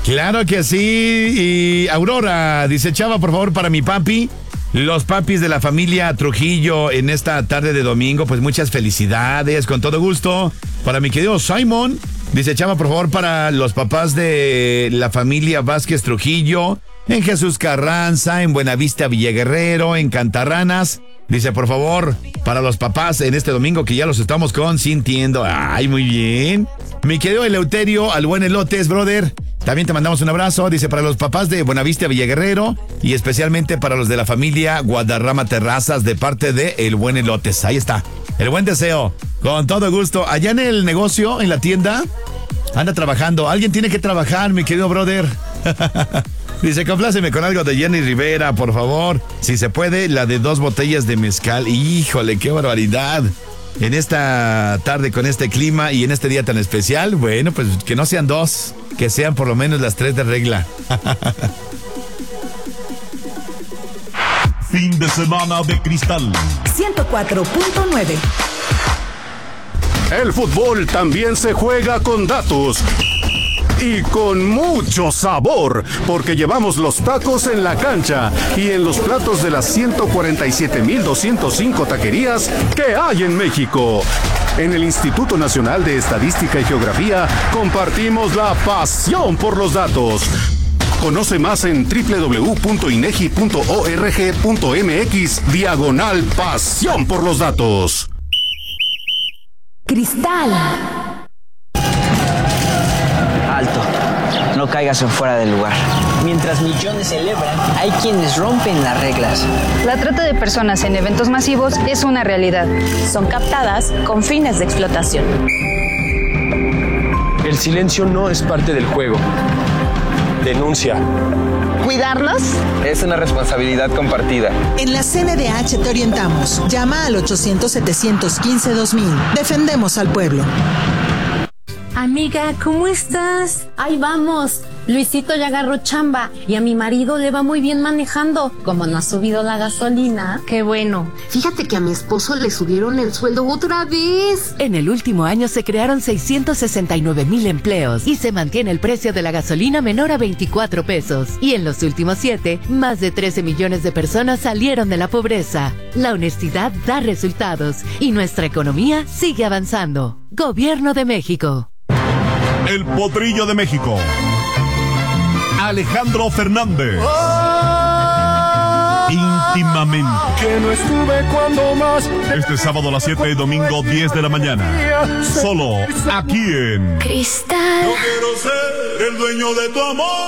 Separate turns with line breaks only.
Claro que sí. Y Aurora dice, Chava, por favor, para mi papi, los papis de la familia Trujillo en esta tarde de domingo, pues muchas felicidades, con todo gusto. Para mi querido Simon, dice, Chava, por favor, para los papás de la familia Vázquez Trujillo, en Jesús Carranza, en Buenavista Villaguerrero, en Cantarranas. Dice, por favor, para los papás en este domingo que ya los estamos consintiendo. Ay, muy bien. Mi querido Eleuterio, al buen Elotes, brother, también te mandamos un abrazo. Dice, para los papás de Buenavista Villaguerrero y especialmente para los de la familia Guadarrama Terrazas de parte de el buen Elotes. Ahí está, el buen deseo. Con todo gusto. Allá en el negocio, en la tienda, anda trabajando. Alguien tiene que trabajar, mi querido brother. Dice, compláceme con algo de Jenny Rivera, por favor. Si se puede, la de 2 botellas de mezcal. Híjole, qué barbaridad. En esta tarde con este clima y en este día tan especial, bueno, pues que no sean 2, que sean por lo menos las 3 de regla.
Fin de semana de Cristal
104.9.
El fútbol también se juega con datos. Y con mucho sabor, porque llevamos los tacos en la cancha y en los platos de las 147,205 taquerías que hay en México. En el Instituto Nacional de Estadística y Geografía compartimos la pasión por los datos. Conoce más en www.inegi.org.mx/pasión por los datos.
Cristal.
Alto, no caigas en fuera del lugar. Mientras millones celebran, hay quienes rompen las reglas.
La trata de personas en eventos masivos es una realidad.
Son captadas con fines de explotación.
El silencio no es parte del juego. Denuncia.
¿Cuidarnos?
Es una responsabilidad compartida.
En la CNDH te orientamos. Llama al 800-715-2000. Defendemos al pueblo.
Amiga, ¿cómo estás?
Ahí vamos. Luisito ya agarró chamba y a mi marido le va muy bien manejando. Como no ha subido la gasolina.
Qué bueno.
Fíjate que a mi esposo le subieron el sueldo otra vez.
En el último año se crearon 669,000 empleos y se mantiene el precio de la gasolina menor a 24 pesos. Y en los últimos 7, más de 13 millones de personas salieron de la pobreza. La honestidad da resultados y nuestra economía sigue avanzando. Gobierno de México.
El Potrillo de México, Alejandro Fernández. Íntimamente.
Que no estuve cuando más.
Este sábado a las 7 y domingo 10 de la mañana. Solo aquí en
Cristal.
Yo quiero ser el dueño de tu amor.